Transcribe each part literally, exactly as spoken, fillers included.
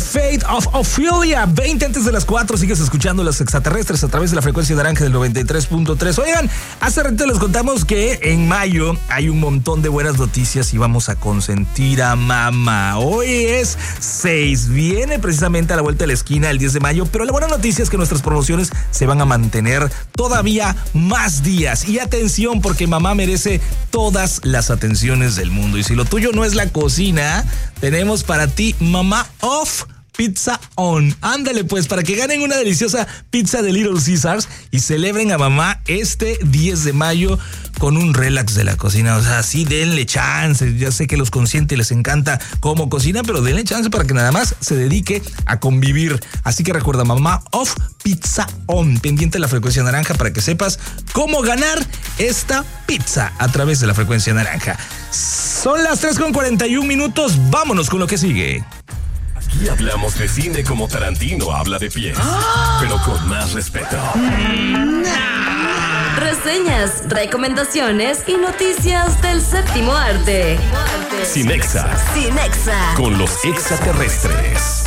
Fate of Ophelia. veinte antes de las cuatro, sigues escuchando Los Extraterrestres a través de la frecuencia naranja del noventa y tres punto tres. Oigan, hace rato les contamos que en mayo hay un montón de buenas noticias y vamos a consentir a mamá. Hoy es seis, viene precisamente a la vuelta de la esquina el diez de mayo, pero la buena noticia es que nuestras promociones se van a mantener todavía más días. Y atención, porque mamá merece todas las atenciones del mundo. Y si lo tuyo no es la cocina, tenemos para ti Mamá Off Pizza On. Ándale pues, para que ganen una deliciosa pizza de Little Caesars y celebren a mamá este diez de mayo con un relax de la cocina. O sea, sí, denle chance. Ya sé que los conscientes les encanta cómo cocina, pero denle chance para que nada más se dedique a convivir. Así que recuerda, Mamá Off Pizza On. Pendiente de la frecuencia naranja para que sepas cómo ganar esta pizza a través de la frecuencia naranja. Son las tres con cuarenta y un minutos. Vámonos con lo que sigue. Aquí hablamos de cine como Tarantino habla de pies, ¡ah!, pero con más respeto. Mm, Reseñas, recomendaciones y noticias del séptimo arte. Cinexa. Cinexa. Con los extraterrestres.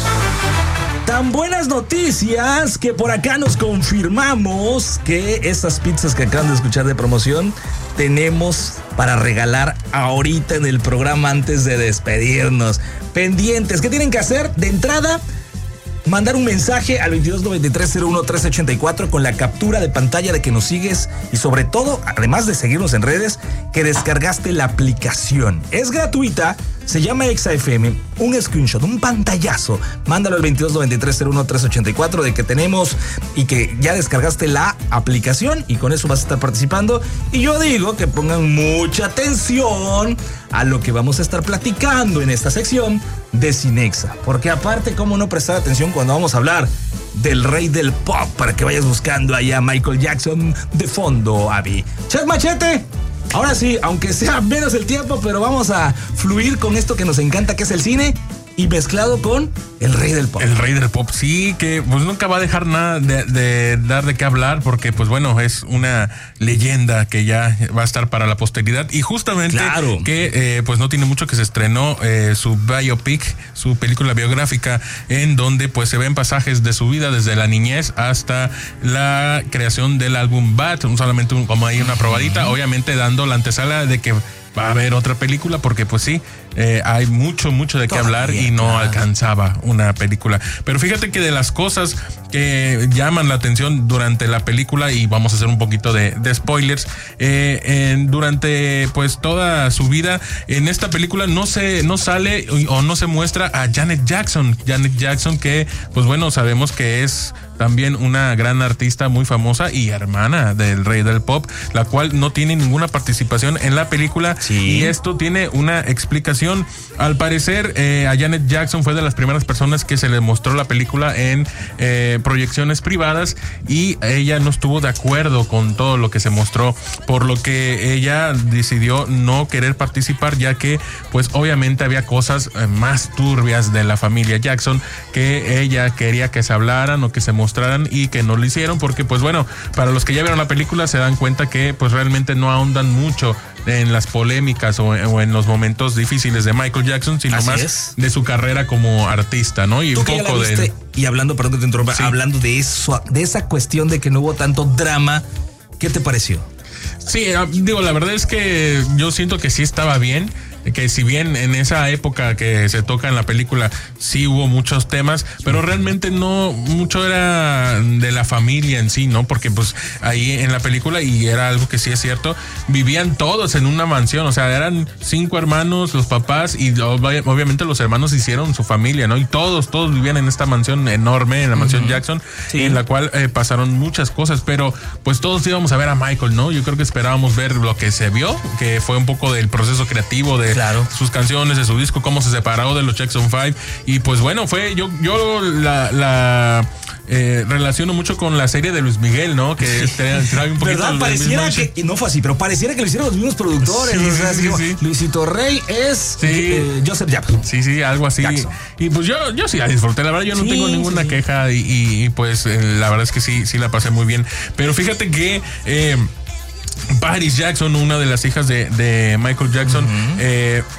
Tan buenas noticias que por acá nos confirmamos que estas pizzas que acaban de escuchar de promoción tenemos para regalar ahorita en el programa antes de despedirnos. Pendientes, ¿qué tienen que hacer? De entrada, mandar un mensaje al veintidós noventa y tres cero uno tres ochenta y cuatro con la captura de pantalla de que nos sigues y sobre todo, además de seguirnos en redes, que descargaste la aplicación. Es gratuita, se llama Exa F M, un screenshot, un pantallazo. Mándalo al veintidós noventa y tres cero uno tres ochenta y cuatro de que tenemos y que ya descargaste la aplicación y con eso vas a estar participando. Y yo digo que pongan mucha atención a lo que vamos a estar platicando en esta sección de Cinexa. Porque aparte, ¿cómo no prestar atención cuando vamos a hablar del rey del pop? Para que vayas buscando allá a Michael Jackson de fondo, Abby. Chat Machete. Ahora sí, aunque sea menos el tiempo, pero vamos a fluir con esto que nos encanta, que es el cine, y mezclado con el rey del pop. El rey del pop, sí, que pues nunca va a dejar nada de, de dar de qué hablar, porque pues bueno, es una leyenda que ya va a estar para la posteridad. Y justamente claro, que eh, pues no tiene mucho que se estrenó eh, su biopic, su película biográfica, en donde pues se ven pasajes de su vida desde la niñez hasta la creación del álbum Bad, solamente un, como ahí una probadita, uh-huh, obviamente dando la antesala de que va a haber otra película, porque pues sí, eh, hay mucho, mucho de qué hablar y no claro, alcanzaba una película. Pero fíjate que de las cosas que llaman la atención durante la película, y vamos a hacer un poquito de, de spoilers, eh, en, durante pues toda su vida, en esta película no se, no sale o no se muestra a Janet Jackson. Janet Jackson, que pues bueno, sabemos que es también una gran artista muy famosa y hermana del rey del pop, la cual no tiene ninguna participación en la película. Sí. Y esto tiene una explicación. Al parecer, eh, a Janet Jackson fue de las primeras personas que se le mostró la película en eh, proyecciones privadas, y ella no estuvo de acuerdo con todo lo que se mostró, por lo que ella decidió no querer participar, ya que pues obviamente había cosas eh, más turbias de la familia Jackson que ella quería que se hablaran o que se mostraran, y que no lo hicieron, porque pues bueno, para los que ya vieron la película se dan cuenta que pues realmente no ahondan mucho en las polémicas o, o en los momentos difíciles de Michael Jackson, sino así más es, de su carrera como artista, ¿no? Y un poco de... Y hablando, perdón que te interrumpa, sí, hablando de eso, de esa cuestión de que no hubo tanto drama, ¿qué te pareció? Sí, digo, la verdad es que yo siento que sí estaba bien, que si bien en esa época que se toca en la película sí hubo muchos temas, pero realmente no mucho era de la familia en sí, ¿no? Porque pues ahí en la película, y era algo que sí es cierto, vivían todos en una mansión, o sea, eran cinco hermanos, los papás, y obviamente los hermanos hicieron su familia, ¿no? Y todos, todos vivían en esta mansión enorme, en la mansión uh-huh, Jackson, sí, en la cual eh, pasaron muchas cosas, pero pues todos íbamos a ver a Michael, ¿no? Yo creo que esperábamos ver lo que se vio, que fue un poco del proceso creativo de claro, sus canciones, de su disco, cómo se separó de los Jackson Five, y pues bueno, fue, yo, yo la, la eh, relaciono mucho con la serie de Luis Miguel, ¿no? Que trae, trae un poquito. ¿Verdad? Pareciera que, y no fue así, pero pareciera que lo hicieron los mismos productores. Sí, o sea, sí, sí, sí. Luisito Rey es sí, eh, Joseph Jackson. Sí, sí, algo así. Jackson. Y pues yo, yo sí la disfruté, la verdad, yo no sí, tengo ninguna sí, queja, y, y, y pues eh, la verdad es que sí, sí la pasé muy bien. Pero fíjate que eh, Paris Jackson, una de las hijas de, de Michael Jackson, uh-huh, eh,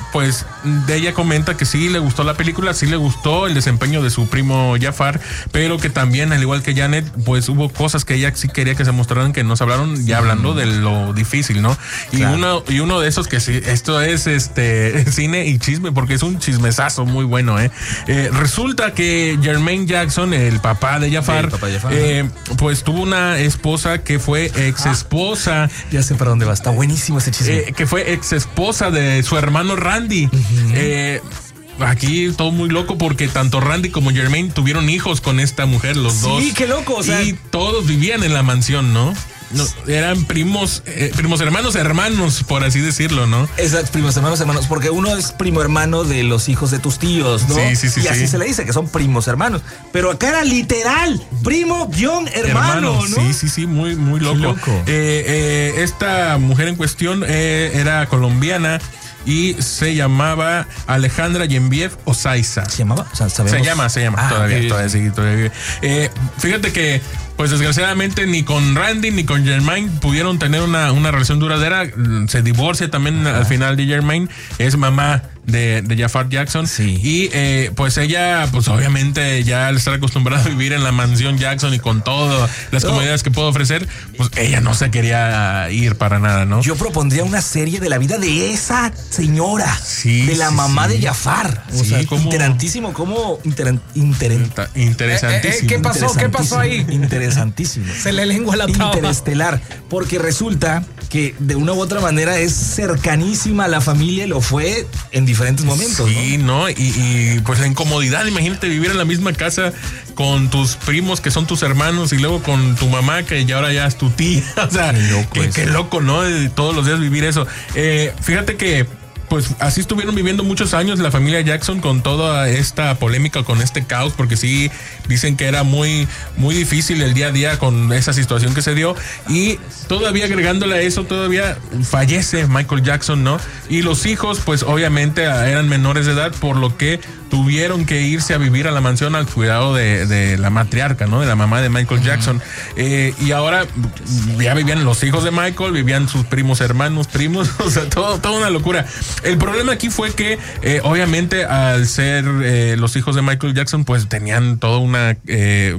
pues de ella comenta que sí le gustó la película, sí le gustó el desempeño de su primo Jafar, pero que también, al igual que Janet, pues hubo cosas que ella sí quería que se mostraran, que nos hablaron ya hablando de lo difícil, ¿no? Y claro. uno y uno de esos que sí, esto es este cine y chisme, porque es un chismesazo muy bueno, ¿eh? eh resulta que Jermaine Jackson, el papá de Jafar, sí, papá de Jafar. Eh, pues tuvo una esposa que fue ex esposa. Ah, ya sé para dónde va, está buenísimo ese chisme. Eh, que fue ex esposa de su hermano Randy. Uh-huh. Eh, Aquí todo muy loco porque tanto Randy como Jermaine tuvieron hijos con esta mujer, los sí, dos. Sí, qué loco, o sea. Y todos vivían en la mansión, ¿no? No, eran primos, eh, primos hermanos, hermanos, por así decirlo, ¿no? Exacto, primos hermanos, hermanos, porque uno es primo hermano de los hijos de tus tíos, ¿no? Sí, sí, sí. Y así sí. se le dice, que son primos hermanos. Pero acá era literal, primo guión hermano, hermano, ¿no? Sí, sí, sí, muy, muy loco. loco. Eh, eh, esta mujer en cuestión eh, era colombiana y se llamaba Alejandra Genevieve Ozaiza. ¿Se llamaba? O sea, se llama, se llama, ah, todavía, okay. todavía, sí, todavía. Eh, fíjate que, pues desgraciadamente, ni con Randy ni con Jermaine pudieron tener una, una relación duradera. Se divorcia también ah. al final de Jermaine. Es mamá de, de Jafar Jackson. Sí. Y eh, pues ella, pues obviamente, ya al estar acostumbrada a vivir en la mansión Jackson y con todas las no. comodidades que puede ofrecer, pues ella no se quería ir para nada, ¿no? Yo propondría una serie de la vida de esa señora, sí, de la sí, mamá sí. de Jafar. O sí, sea, como interesantísimo, como inter, inter, interesantísimo. Eh, eh, ¿Qué pasó? ¿Qué pasó ahí? Interesantísimo. Se le lengua la traba. Interestelar, porque resulta que de una u otra manera es cercanísima a la familia y lo fue en diferentes momentos. Sí, ¿no? ¿no? Y, y pues la incomodidad, imagínate vivir en la misma casa con tus primos que son tus hermanos y luego con tu mamá que ya ahora ya es tu tía. O sea, qué loco, qué, qué loco, ¿no? De todos los días vivir eso. Eh, fíjate que pues así estuvieron viviendo muchos años la familia Jackson con toda esta polémica, con este caos, porque sí dicen que era muy, muy difícil el día a día con esa situación que se dio. Y todavía agregándole a eso, todavía fallece Michael Jackson, ¿no? Y los hijos, pues obviamente eran menores de edad, por lo que tuvieron que irse a vivir a la mansión al cuidado de, de la matriarca, ¿no? De la mamá de Michael Jackson. Uh-huh. Eh, y ahora ya vivían los hijos de Michael, vivían sus primos hermanos, primos, o sea, todo, toda una locura. El problema aquí fue que, eh, obviamente, al ser eh, los hijos de Michael Jackson, pues tenían toda una eh,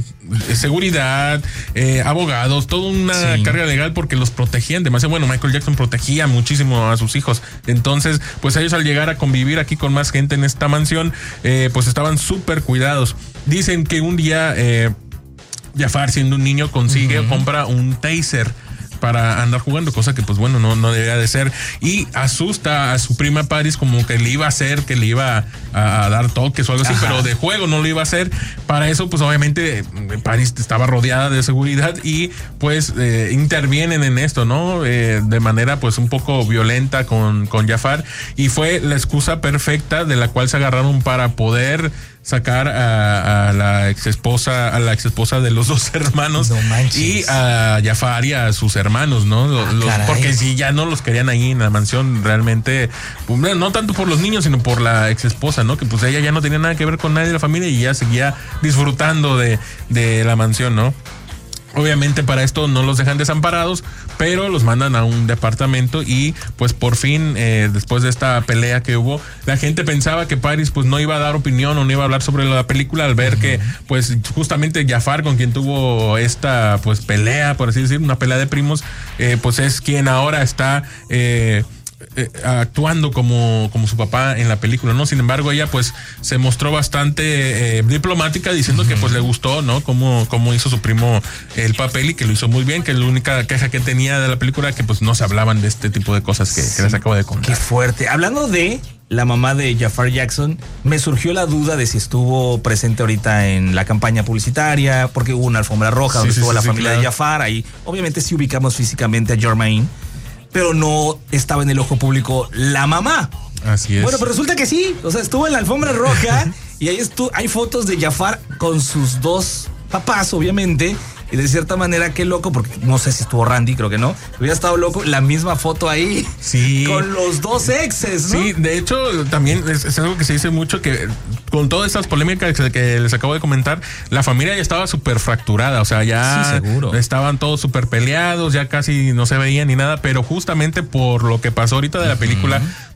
seguridad, eh, abogados, toda una sí. carga legal porque los protegían demasiado. Bueno, Michael Jackson protegía muchísimo a sus hijos. Entonces, pues ellos al llegar a convivir aquí con más gente en esta mansión, eh, pues estaban súper cuidados. Dicen que un día eh, Jafar, siendo un niño, consigue, uh-huh. compra un taser para andar jugando, cosa que pues bueno, no, no debería de ser, y asusta a su prima Paris como que le iba a hacer, que le iba a, a dar toques o algo así, Ajá. pero de juego no lo iba a hacer. Para eso pues obviamente Paris estaba rodeada de seguridad y pues eh, intervienen en esto, ¿no? Eh, de manera pues un poco violenta con, con Jafar, y fue la excusa perfecta de la cual se agarraron para poder sacar a, a la ex esposa, a la ex esposa de los dos hermanos, no manches. Y a Jafar y a sus hermanos, ¿no? Los, ah, los, porque si ya no los querían ahí en la mansión, realmente, pues, no tanto por los niños, sino por la ex esposa, ¿no? Que pues ella ya no tenía nada que ver con nadie de la familia y ya seguía disfrutando de, de la mansión, ¿no? Obviamente para esto no los dejan desamparados, pero los mandan a un departamento y pues por fin, eh, después de esta pelea que hubo, la gente pensaba que Paris pues no iba a dar opinión o no iba a hablar sobre la película al ver uh-huh. que pues justamente Jafar, con quien tuvo esta pues pelea, por así decir, una pelea de primos, eh, pues es quien ahora está... Eh, Eh, actuando como, como su papá en la película, ¿no? Sin embargo, ella pues se mostró bastante eh, diplomática, diciendo uh-huh. que pues le gustó, ¿no? Cómo, cómo hizo su primo el papel y que lo hizo muy bien, que la única queja que tenía de la película que pues no se hablaban de este tipo de cosas que, sí. que les acabo de contar. Qué fuerte. Hablando de la mamá de Jafar Jackson, me surgió la duda de si estuvo presente ahorita en la campaña publicitaria, porque hubo una alfombra roja sí, donde sí, estuvo sí, la sí, familia claro. de Jafar. Ahí obviamente sí ubicamos físicamente a Jermaine, pero no estaba en el ojo público la mamá. Así es. Bueno, pero resulta que sí. O sea, estuvo en la alfombra roja y ahí estuvo, hay fotos de Jafar con sus dos papás, obviamente. Y de cierta manera, qué loco, porque no sé si estuvo Randy, creo que no. Hubiera estado loco, la misma foto ahí. Sí. Con los dos exes, ¿no? Sí, de hecho, también es, es algo que se dice mucho, que con todas estas polémicas que, que les acabo de comentar, la familia ya estaba súper fracturada. O sea, ya sí, seguro. Estaban todos súper peleados, ya casi no se veían ni nada. Pero justamente por lo que pasó ahorita de la película, uh-huh.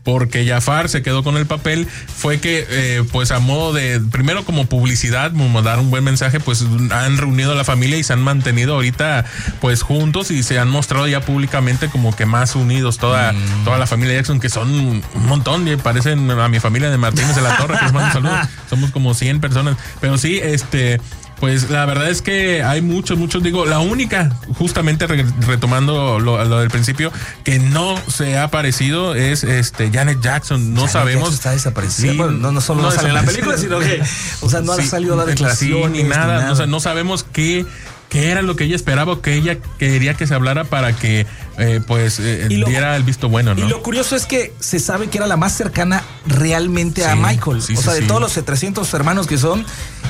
porque Jafar se quedó con el papel, fue que eh, pues a modo de, primero como publicidad, como dar un buen mensaje, pues han reunido a la familia y se han mantenido ahorita pues juntos y se han mostrado ya públicamente como que más unidos toda, mm. toda la familia Jackson, que son un montón, y parecen a mi familia de Martínez de la Torre, que les mando un saludo. Somos como cien personas, pero sí, este... Pues la verdad es que hay muchos, muchos, digo, la única, justamente re, retomando lo, lo del principio, que no se ha aparecido es este Janet Jackson. No Janet sabemos. Jackson está desaparecida. Sí, bueno, no, no solo no, no sale en la película, sino que, o sea, no sí, ha salido a dar declaraciones sí, ni nada. Ni nada. O sea, no sabemos qué, qué era lo que ella esperaba o que ella quería que se hablara para que eh, pues eh, lo, diera el visto bueno, ¿no? Y lo curioso es que se sabe que era la más cercana realmente sí, a Michael. Sí, o sea, sí, de sí. todos los trescientos hermanos que son,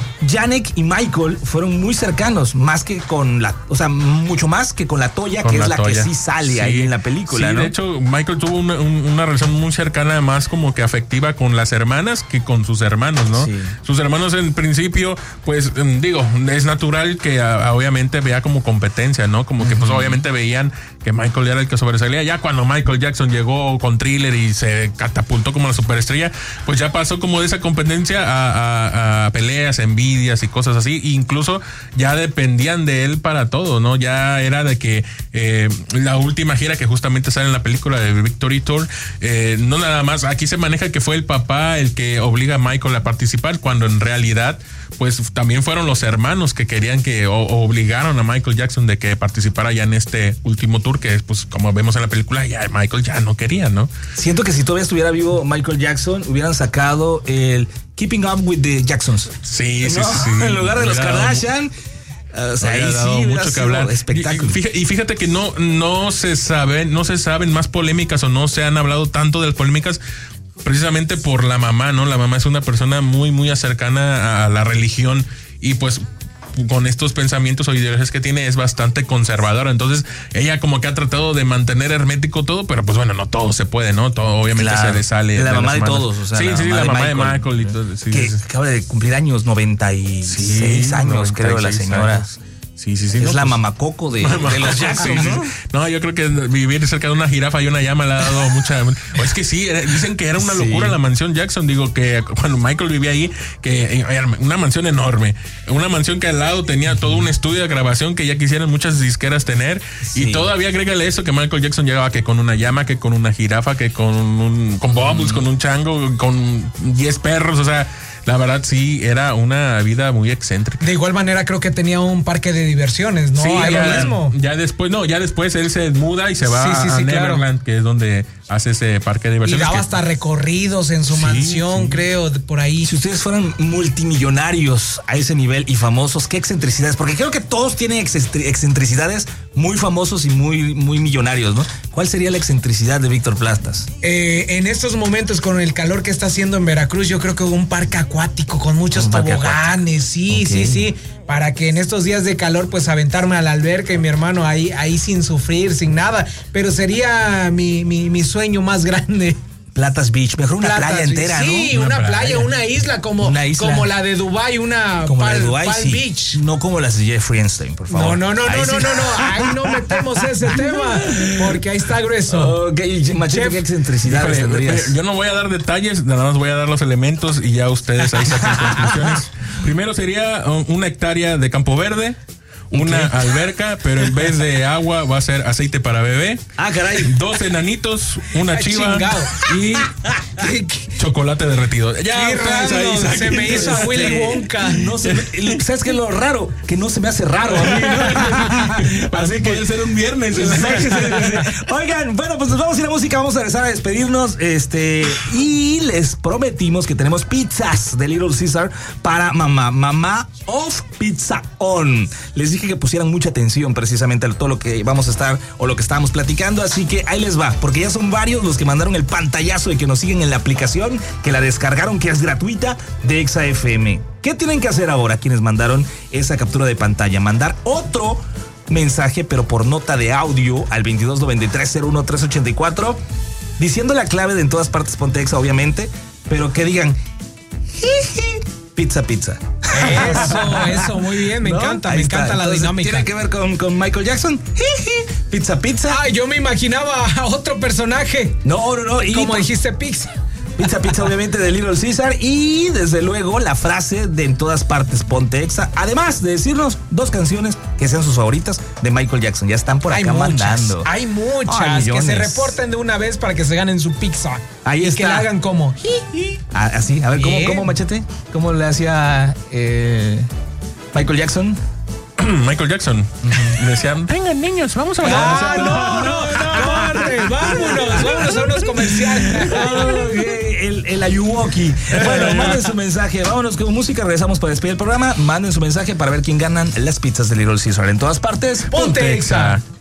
Janet y Michael fueron muy cercanos, más que con la, o sea, mucho más que con la Toya, que es la Toya. que sí sale sí. ahí en la película, sí, ¿no? De hecho, Michael tuvo una, una relación muy cercana, más como que afectiva con las hermanas que con sus hermanos, ¿no? Sí. Sus hermanos en principio, pues, digo, es natural que a, obviamente vea como competencia, ¿no? Como que uh-huh. pues obviamente veían que Michael era el que sobresalía. Ya cuando Michael Jackson llegó con Thriller y se catapultó como la superestrella, pues ya pasó como de esa competencia a, a, a peleas, envidia y cosas así, incluso ya dependían de él para todo, ¿no? Ya era de que eh, la última gira que justamente sale en la película de Victory Tour, eh, no nada más, aquí se maneja que fue el papá el que obliga a Michael a participar, cuando en realidad pues también fueron los hermanos que querían que o, o obligaron a Michael Jackson de que participara ya en este último tour, que pues como vemos en la película, ya Michael ya no quería, ¿no? Siento que si todavía estuviera vivo Michael Jackson, hubieran sacado el Keeping Up with the Jacksons. Sí, sí, ¿no? sí, sí. En lugar de los Kardashian. O sea, ahí sí mucho que hablar. Espectáculo. Y, y fíjate que no, no se saben, no se saben más polémicas o no se han hablado tanto de las polémicas precisamente por la mamá, ¿no? La mamá es una persona muy, muy cercana a la religión y pues con estos pensamientos o ideologías que tiene es bastante conservadora, entonces ella como que ha tratado de mantener hermético todo, pero pues bueno, no todo se puede, ¿no? Todo obviamente claro. se le sale. La de mamá de todos, o sea, sí, la sí, mamá la de mamá Michael, de Michael y todo. Sí, que sí. acaba de cumplir años, noventa y seis sí, años, noventa y seis creo, la señora. Años. Sí, sí, sí. Es no, la pues, mamacoco de, de los Jackson, sí, ¿no? Sí. No, yo creo que vivir cerca de una jirafa y una llama le ha dado mucha... O es que sí, dicen que era una sí. locura la mansión Jackson. Digo que cuando Michael vivía ahí, que era una mansión enorme. Una mansión que al lado tenía todo un estudio de grabación que ya quisieran muchas disqueras tener. Sí. Y todavía agrégale eso, que Michael Jackson llegaba que con una llama, que con una jirafa, que con un con Bubbles, mm. con un chango, con diez perros, o sea... La verdad sí, era una vida muy excéntrica. De igual manera creo que tenía un parque de diversiones, ¿no? Sí, Ahí ya, lo mismo. Ya después, no, ya después él se muda y se va sí, sí, a sí, Neverland, claro. que es donde hace ese parque de diversiones. Y daba que... hasta recorridos en su sí, mansión, sí. creo, por ahí. Si ustedes fueran multimillonarios a ese nivel y famosos, ¿qué excentricidades? Porque creo que todos tienen excentricidades muy famosos y muy, muy millonarios, ¿no? ¿Cuál sería la excentricidad de Víctor Plastas? Eh, en estos momentos, con el calor que está haciendo en Veracruz, yo creo que un parque acuático con muchos toboganes, sí, okay. sí, sí, para que en estos días de calor pues aventarme a la alberca y mi hermano ahí, ahí sin sufrir, sin nada, pero sería mi, mi, mi sueño más grande. Platas Beach, mejor una Platas playa entera, Beach. ¿no? Sí, una, una playa, playa, una isla como, una isla. como la de Dubái, una como Pal, la de Dubái, Palm sí. Beach. No como las de Jeffrey Einstein, por favor. No, no, no, ahí no, sí. no, no, no, ahí no metemos ese tema, porque ahí está grueso. Ok, Machete, ¿qué excentricidades tendrías? Yo no voy a dar detalles, nada más voy a dar los elementos y ya ustedes ahí saquen conclusiones. Primero sería una hectárea de campo verde. Una okay. alberca, pero en vez de agua va a ser aceite para bebé. Ah, caray. Dos enanitos, una Ay, chiva chingado. y chocolate derretido. Ya, qué raro, ahí, se me hizo a Willy Wonka. No se me, ¿sabes qué es lo raro? Que no se me hace raro a mí, ¿no? Así que puede ser un viernes. Sí, sí, sí. Oigan, bueno, pues nos vamos a ir a música, vamos a regresar a despedirnos. Este, y les prometimos que tenemos pizzas de Little Caesar para mamá, mamá of Pizza On. Les dije que pusieran mucha atención precisamente a todo lo que vamos a estar o lo que estábamos platicando, así que ahí les va, porque ya son varios los que mandaron el pantallazo de que nos siguen en la aplicación, que la descargaron, que es gratuita, de Exa F M. ¿Qué tienen que hacer ahora quienes mandaron esa captura de pantalla? Mandar otro mensaje, pero por nota de audio al veintidós noventa y tres cero uno tres ochenta y cuatro, diciendo la clave de En Todas Partes Ponte Exa, obviamente, pero que digan pizza, pizza. Eso, eso, muy bien, me ¿No? encanta, Ahí me está. encanta la Entonces, dinámica. ¿tiene que ver con, con Michael Jackson? Pizza, pizza. Ay, yo me imaginaba a otro personaje. No, no, no. Y Como por- dijiste, pizza. Pizza, pizza, obviamente, de Little Caesar. Y desde luego la frase de En todas partes ponte exa. Además de decirnos dos canciones que sean sus favoritas de Michael Jackson. Ya están por Hay acá muchas, mandando. hay muchas. Ay, que se millones. reporten de una vez para que se ganen su pizza. Ahí y está. que la hagan como. Ah, así, a ver, ¿cómo, Bien. cómo Machete? ¿Cómo le hacía eh, Michael Jackson? Michael Jackson. Le decían, vengan niños, vamos a bailar. Ah, no, no, no, corte, vámonos, vámonos a unos comerciales. el, el Ayuwoki. Bueno, manden su mensaje. Vámonos con música. Regresamos para despedir el programa. Manden su mensaje para ver quién ganan las pizzas de Little Caesar. En todas partes, Ponte Exa.